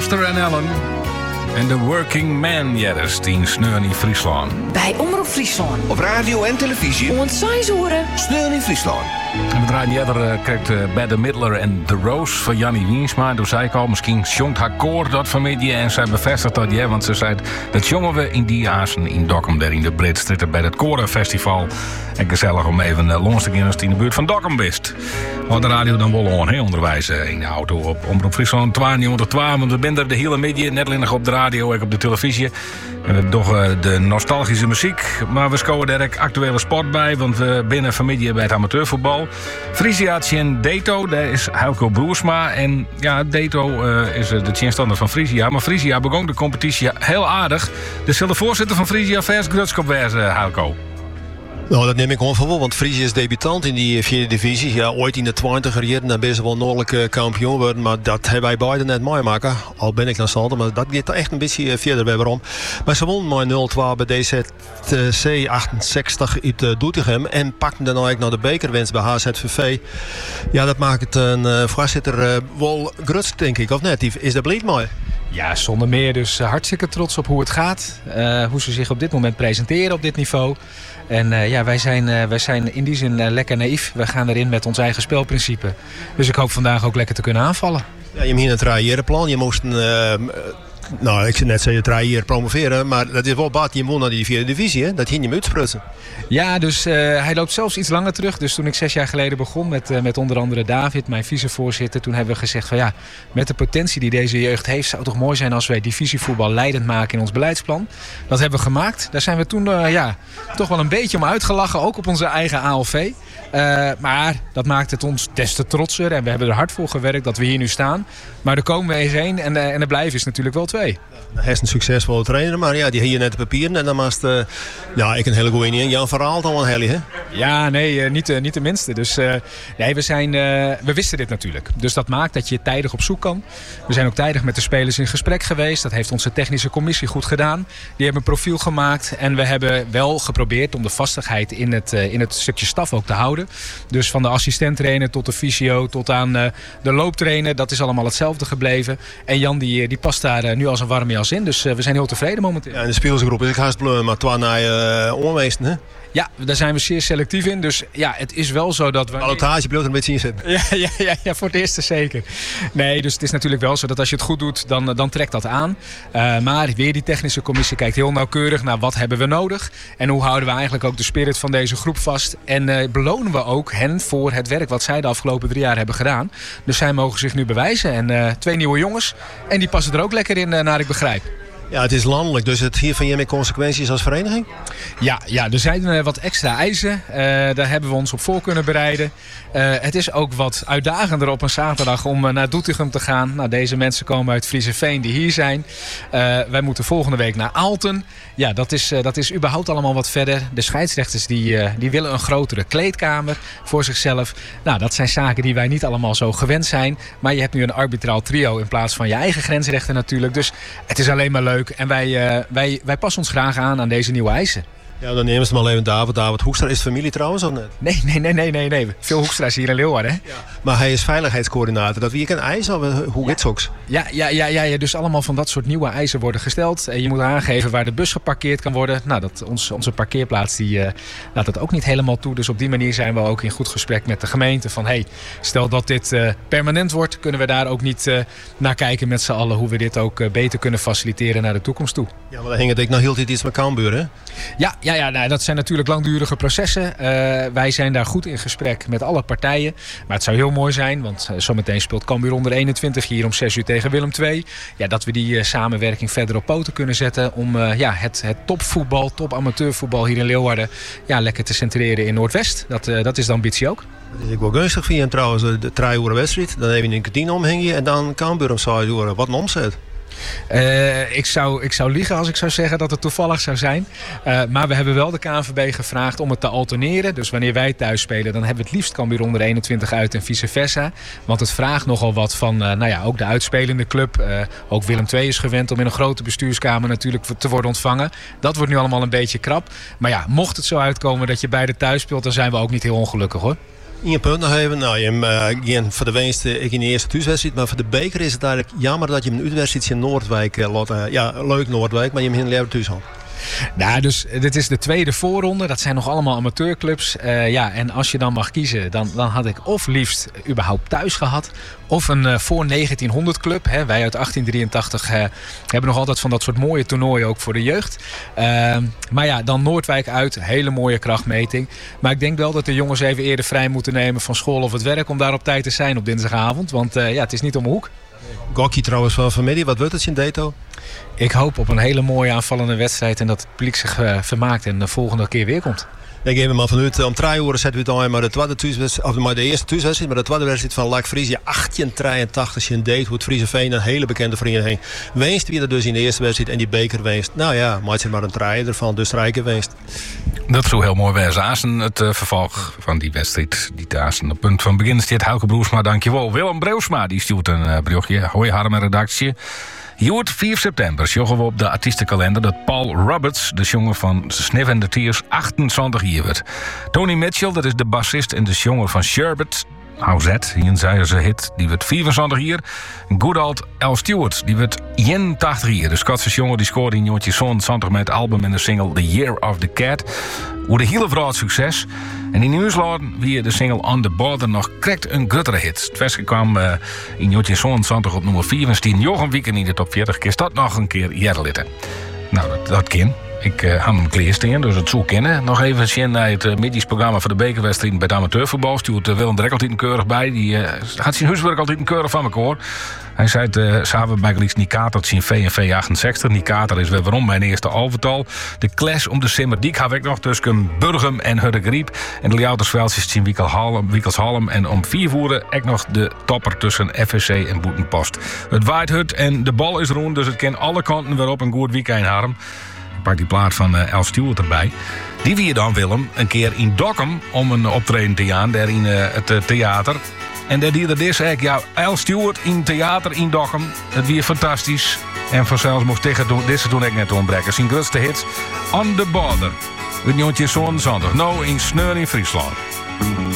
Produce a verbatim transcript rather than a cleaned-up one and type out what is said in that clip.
Foster en Allen. En de Working Man Jedders, die sneuren in Friesland. Bij Omroep Friesland. Op radio en televisie. Om het zes uur. Sneuren in Friesland. En we draaien Jedder uh, krijgt uh, Bette Midler en The Rose van Jannie Wiensma. Toen zei ik al, misschien jongt haar koor dat familie. En zij bevestigt dat, ja, want ze zei dat jongen we in die azen in Dokkum, daar in de Breedstritter bij het Korenfestival. En gezellig om even uh, langs te gaan als die in de buurt van Dokkum wist. Wat de radio dan wel on, hè, onderwijs uh, in de auto op Omroep Friesland tweehonderdtwaalf. Want we zijn er de hele media, net alleen nog op de radio, ook op de televisie. En we hebben toch uh, de nostalgische muziek. Maar we scoren er ook actuele sport bij, want we binnen familie bij het amateurvoetbal. Frisia en Dato, daar is Helco Broersma. En ja, Dato uh, is uh, de tegenstander van Frisia. Maar Frisia begon de competitie heel aardig. Dus zal de voorzitter van Frisia vers Grutskop wezen, Helco. Nou, dat neem ik gewoon van wel, want Frisia is debutant in die vierde divisie. Ja, ooit in de twintiger jaren dan ben ze wel noordelijk kampioen worden, maar dat hebben wij beiden net meemaken. Al ben ik dan salter, maar dat gaat echt een beetje verder bij waarom. Maar ze wonnen maar nul twee bij D Z C achtenzestig uit uh, Doetinchem en pakten dan eigenlijk naar de bekerwinst bij H Z V V. Ja, dat maakt het een uh, voorzitter uh, wel grutsk, denk ik, of net? Is dat blieft mooi? Ja, zonder meer. Dus uh, hartstikke trots op hoe het gaat. Uh, hoe ze zich op dit moment presenteren op dit niveau. En uh, ja, wij zijn, uh, wij zijn in die zin uh, lekker naïef. We gaan erin met ons eigen spelprincipe. Dus ik hoop vandaag ook lekker te kunnen aanvallen. Ja, je hebt hier een trajectplan. Je moest een... Uh, Nou, ik zou net zeggen, drie jaar promoveren, maar dat is wel bad. Je moet naar die vierde divisie, hè? Dat ging je hem uitsprutsen. Ja, dus uh, hij loopt zelfs iets langer terug. Dus toen ik zes jaar geleden begon met, uh, met onder andere David, mijn vicevoorzitter, toen hebben we gezegd van ja, met de potentie die deze jeugd heeft, zou het toch mooi zijn als wij divisievoetbal leidend maken in ons beleidsplan. Dat hebben we gemaakt. Daar zijn we toen uh, ja, toch wel een beetje om uitgelachen, ook op onze eigen A L V. Uh, maar dat maakt het ons des te trotser en we hebben er hard voor gewerkt dat we hier nu staan. Maar er komen we eens één en, uh, en er blijven is natuurlijk wel twee. Hij is een succesvolle trainer, maar ja, die hier net de papieren en dan was het, uh, ja, ik een hele goeie niet. Jan Verhaal dan wel een helly, hè? Ja, nee, uh, niet, uh, niet de minste. Dus uh, nee, we, zijn, uh, we wisten dit natuurlijk. Dus dat maakt dat je tijdig op zoek kan. We zijn ook tijdig met de spelers in gesprek geweest. Dat heeft onze technische commissie goed gedaan. Die hebben een profiel gemaakt en we hebben wel geprobeerd om de vastigheid in het, uh, in het stukje staf ook te houden. Dus van de assistent-trainer tot de fysio tot aan uh, de looptrainer, dat is allemaal hetzelfde gebleven. En Jan die, die past daar uh, nu als een warme jas in. Dus uh, we zijn heel tevreden momenteel. Ja, en de speelsgroep is ik haast bleu, maar twee naar uh, onweesten, hè? Ja, daar zijn we zeer selectief in. Dus ja, het is wel zo dat we... Ballotage bloot een beetje inzetten. Ja, ja, ja, ja, voor het eerste zeker. Nee, dus het is natuurlijk wel zo dat als je het goed doet, dan, dan trekt dat aan. Uh, maar weer die technische commissie kijkt heel nauwkeurig naar wat hebben we nodig. En hoe houden we eigenlijk ook de spirit van deze groep vast. En uh, belonen we ook hen voor het werk wat zij de afgelopen drie jaar hebben gedaan. Dus zij mogen zich nu bewijzen. En uh, twee nieuwe jongens. En die passen er ook lekker in, uh, naar ik begrijp. Ja, het is landelijk, dus het hier van je met consequenties als vereniging? Ja, ja, er zijn uh, wat extra eisen. Uh, daar hebben we ons op voor kunnen bereiden. Uh, het is ook wat uitdagender op een zaterdag om uh, naar Doetinchem te gaan. Nou, deze mensen komen uit Frieseveen die hier zijn. Uh, wij moeten volgende week naar Aalten. Ja, dat is, uh, dat is überhaupt allemaal wat verder. De scheidsrechters die, uh, die willen een grotere kleedkamer voor zichzelf. Nou, dat zijn zaken die wij niet allemaal zo gewend zijn. Maar je hebt nu een arbitraal trio in plaats van je eigen grensrechter natuurlijk. Dus het is alleen maar leuk. En wij, uh, wij, wij passen ons graag aan aan deze nieuwe eisen. Ja, dan nemen ze maar even David. David Hoekstra is familie trouwens of net? Nee, nee, nee, nee, nee. nee. Phil Hoekstra is hier in Leeuwarden. Hè? Ja. Maar hij is veiligheidscoördinator. Dat wie ik een eis of hoe gaat het? Ja, ja, ja, ja, ja, dus allemaal van dat soort nieuwe eisen worden gesteld. Je moet aangeven waar de bus geparkeerd kan worden. Nou, dat, ons, onze parkeerplaats die, uh, laat het ook niet helemaal toe. Dus op die manier zijn we ook in goed gesprek met de gemeente. Van hey, stel dat dit uh, permanent wordt, kunnen we daar ook niet uh, naar kijken met z'n allen. Hoe we dit ook uh, beter kunnen faciliteren naar de toekomst toe. Ja, maar dan hing het ik nog heel tijd iets met Cambuur, hè? Ja, ja, ja nou, dat zijn natuurlijk langdurige processen. Uh, wij zijn daar goed in gesprek met alle partijen. Maar het zou heel mooi zijn, want uh, zometeen speelt Cambuur onder eenentwintig hier om zes uur tegen Willem twee. Ja, dat we die uh, samenwerking verder op poten kunnen zetten om uh, ja, het, het topvoetbal, top amateurvoetbal hier in Leeuwarden ja, lekker te centreren in Noordwest. Dat, uh, dat is de ambitie ook. Dat is ook wel gunstig voor je trouwens, de drie uur wedstrijd. Dan heb je een kantine omhingen en dan Cambuur om zes uur. Wat een omzet. Uh, ik, zou, ik zou liegen als ik zou zeggen dat het toevallig zou zijn. Uh, maar we hebben wel de K N V B gevraagd om het te alterneren. Dus wanneer wij thuis spelen, dan hebben we het liefst Cambuur onder eenentwintig uit en vice versa. Want het vraagt nogal wat van uh, nou ja, ook de uitspelende club. Uh, ook Willem twee is gewend om in een grote bestuurskamer natuurlijk te worden ontvangen. Dat wordt nu allemaal een beetje krap. Maar ja, mocht het zo uitkomen dat je beide thuis speelt, dan zijn we ook niet heel ongelukkig hoor. Eén punt nog even. Nou, je hebt uh, voor de winst uh, ik in de eerste thuiswedstrijd. Maar voor de beker is het eigenlijk jammer dat je een uitwedstrijd in Noordwijk uh, laat. Uh, ja, leuk Noordwijk, maar je hebt hem liever thuis had. Nou, dus dit is de tweede voorronde. Dat zijn nog allemaal amateurclubs. Uh, ja, en als je dan mag kiezen, dan, dan had ik of liefst überhaupt thuis gehad. Of een uh, voor negentienhonderd club. Hè. Wij uit achttien drieëntachtig uh, hebben nog altijd van dat soort mooie toernooien ook voor de jeugd. Uh, maar ja, dan Noordwijk uit. Hele mooie krachtmeting. Maar ik denk wel dat de jongens even eerder vrij moeten nemen van school of het werk. Om daar op tijd te zijn op dinsdagavond. Want uh, ja, het is niet om de hoek. Gokkie trouwens van familie. Wat wordt het in Dato? Ik hoop op een hele mooie aanvallende wedstrijd. En dat het publiek zich uh, vermaakt en de volgende keer weer komt. Ik geef hem al vanuit. Om drie uur zetten we het aan maar de, tweede thuiswedstrijd, of maar de eerste thuiswedstrijd. Maar de tweede wedstrijd van L A C Friesia achttien drieëntachtig in Date. Hoe het Frieseveen, een hele bekende vereniging. Winst weer dus in de eerste wedstrijd en die beker winst. Nou ja, maakt je maar een trein ervan. Dus rijke winst. Dat zou heel mooi wezen. Azen het uh, vervolg van die wedstrijd. Die Azen op punt van begin staat Hauke Broersma, dankjewel. Willem Breusma die stuurt een uh, berichtje. Hoi Harm en redactie. Joert, vier september sjoggen we op de artiestenkalender dat Paul Roberts, de jongen van Sniff and the Tears, achtentwintig jaar wordt. Tony Mitchell, dat is de bassist en de jongen van Sherbet. Hou zet, hier zei ze hit, die wordt vierentwintig jaar. Good old Al Stewart, die wordt eenentachtig jaar. De Schotse jongen die scoorde in negentien zevenentwintig met het album en de single The Year of the Cat. Hoe de hele groot succes. En in Nieuwsladen wie de single On the Border nog krijgt een grotere hit. Het Westen kwam uh, in negentien zevenentwintig op nummer vier en stien Jochen Wieken in de top veertig. Keer dat nog een keer jaren. Nou, dat, dat kan. Ik uh, had hem kleersteen, dus het zou kennen. Nog even zien naar het uh, middagsprogramma voor de bekerwedstrijd bij het amateurvoetbal. Stuurt uh, Willem Drek altijd een keurig bij. Die uh, had zijn huiswerk altijd een keurig van elkaar. Hij zei het uh, samen bij Gelieks Nikater zien V en V achtenzestig. Nikater is weer waarom mijn eerste alvertal. De clash om de Simmerdiek had ik nog tussen Burgum en Hudde Griep. En de Ljoutersveld is in Wiekelshalm. En om vier voeren ik nog de topper tussen F V C en Boetenpost. Het waait hut en de bal is rond, dus het kan alle kanten weer op een goed weekend harm. Ik pak die plaat van uh, Al Stewart erbij. Die wie je dan, Willem, een keer in Dokkum om een optreden te gaan, daar in uh, het uh, theater. En dat die er is eigenlijk, ja, Al Stewart in theater in Dokkum. Het weer fantastisch. En vanzelfs moest tegen doen, dit toen ik net ontbreken. Zijn grootste hits, On the Border. Het negentien zevenentwintig. Nou in Sneur in Friesland.